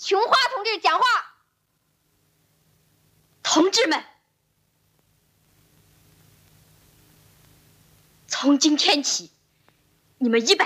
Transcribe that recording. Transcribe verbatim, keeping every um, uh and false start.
琼花同志讲话。同志们，从今天起，你们一百